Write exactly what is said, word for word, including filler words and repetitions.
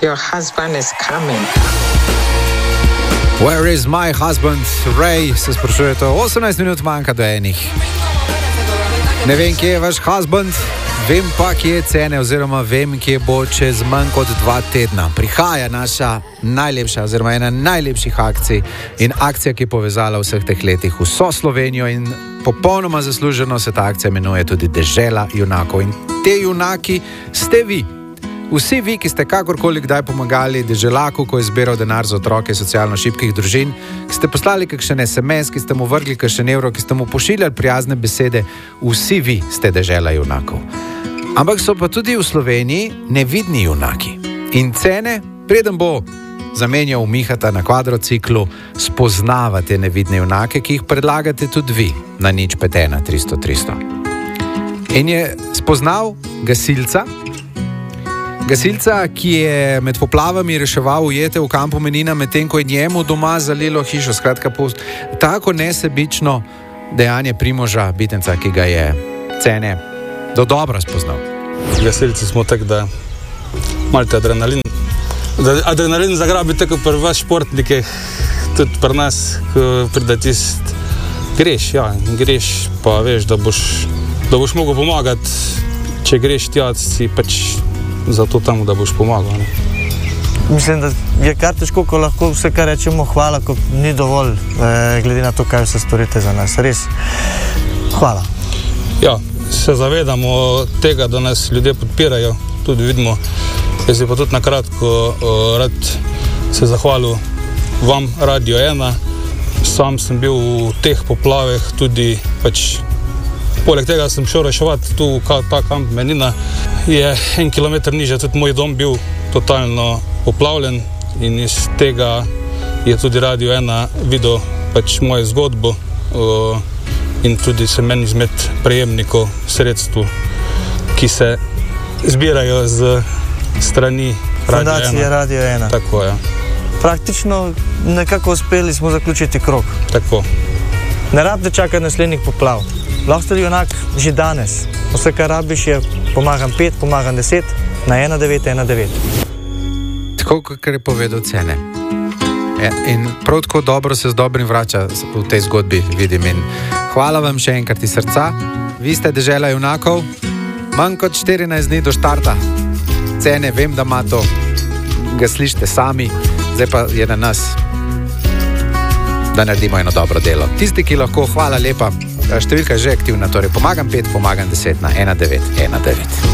Your husband is coming. Where is my husband? Ray, se sprašujete, osemnajst minut manjka do enih. Ne vem, kje je vaš husband, vem pa, kje je cene, oziroma vem, kje bo čez manj kot dva tedna. Prihaja naša najlepša, oziroma ena najlepših akcij in akcija, ki je povezala vseh teh letih vso Slovenijo in popolnoma zasluženo se ta akcija imenuje tudi Dežela junakov. In te junaki ste vi. Vsi vi, ki ste kakorkoli kdaj pomagali deželaku, ko je zbiral denar za otroke socialno šibkih družin, ki ste poslali kakšen es em es, ki ste mu vrgli kakšen evro, ki ste mu pošiljali prijazne besede, vsi vi ste Dežela junakov. Ampak so pa tudi v Sloveniji nevidni junaki. In cene, preden bo zamenjal Mihata na kvadrociklu, spoznava te nevidne junake, ki jih predlagate tudi vi na nič pet ena tristo tristo. In je spoznal gasilca, Gasilca, ki je med poplavami reševal ujete v kampu Menina, medtem ko je njemu doma zalilo hišo. Skratka, tako nesebično dejanje Primoža Bitenca, ki ga je Cene do dobro spoznal. Gasilci smo tak, da malite adrenalin. Da adrenalin zagrabi tako pri vas športnike, tudi pri nas, ko pride tist, greš, ja, greš, pa veš, da boš, da boš mogel pomagati, če greš tja, si pač zato tam, da boš pomagal. Ne? Mislim, da je kar težko, ko lahko vse, kar rečemo hvala, ko ni dovolj, eh, glede na to, kaj se storite za nas. Res, hvala. Ja, se zavedamo tega, da nas ljudje podpirajo, tudi vidimo. Jaz bi pa tudi nakratko uh, rad se zahvalil vam, Radio ena. Sam sem bil v teh poplaveh tudi pač. Poleg tega sem šel reševati tu, ta kamp Menina. Je en kilometer niže, tudi moj dom bil totalno poplavljen in iz tega je tudi Radio ena videl pač mojo zgodbo uh, in tudi sem meni izmed prejemnikov sredstv, ki se zbirajo z strani Fundacije Radio ena. Tako je. Praktično nekako uspeli smo zaključiti krog. Tako. Ne rabite čakati naslednjih poplav. Lahko ste junak že danes. Vse, kar rabiš, je pomagam pet, pomagam deset na ena devet ena devet. Tako, kar je povedal Cene. In prav tako dobro se z dobrim vrača v tej zgodbi, vidim. In hvala vam še enkrat iz srca. Vi ste Dežela junakov. Manj kot štirinajst dni do štarta. Cene, vem, da ima to. Ga slišite sami. Zdaj pa je na nas, da naredimo eno dobro delo. Tisti, ki lahko, hvala lepa. Številka je že aktivna, torej pomagam pet, pomagam deset na ena devet ena devet.